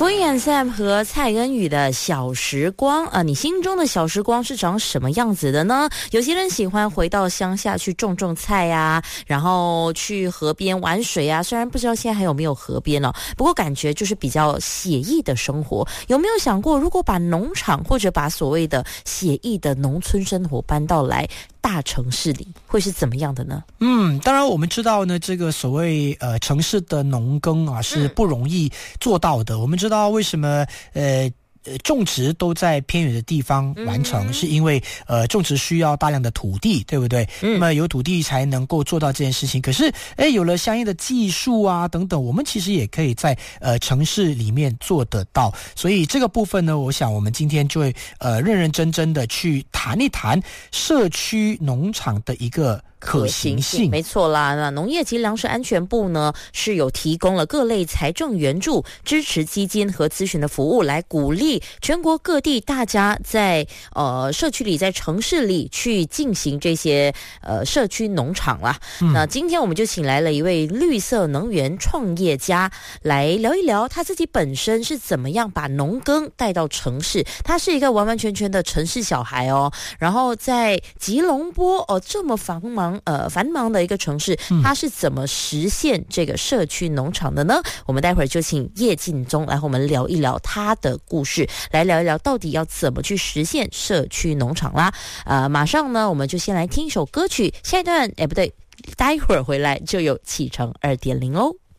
Floyd and Sam 和蔡恩宇的小时光你心中的小时光是长什么样子的呢？有些人喜欢回到乡下去种种菜啊，然后去河边玩水啊，虽然不知道现在还有没有河边了，不过感觉就是比较写意的生活。有没有想过，如果把农场或者把所谓的写意的农村生活搬到来大城市里，会是怎么样的呢？ 当然我们知道呢，这个所谓城市的农耕啊是不容易做到的。我们知道为什么种植都在偏远的地方完成，是因为种植需要大量的土地，对不对？那么有土地才能够做到这件事情。可是有了相应的技术啊等等，我们其实也可以在城市里面做得到。所以这个部分呢，我想我们今天就会认认真真的去谈一谈社区农场的一个可行性。 没错啦，那农业及粮食安全部呢是有提供了各类财政援助、支持基金和咨询的服务，来鼓励全国各地大家在社区里、在城市里去进行这些社区农场啦。那今天我们就请来了一位绿色能源创业家来聊一聊他自己本身是怎么样把农耕带到城市。他是一个完完全全的城市小孩哦，然后在吉隆坡这么繁忙的一个城市，他是怎么实现这个社区农场的呢？我们待会儿就请叶进忠来和我们聊一聊他的故事，来聊一聊到底要怎么去实现社区农场啦。马上呢，我们就先来听一首歌曲，下一段不对，待会儿回来就有启程2.0哦。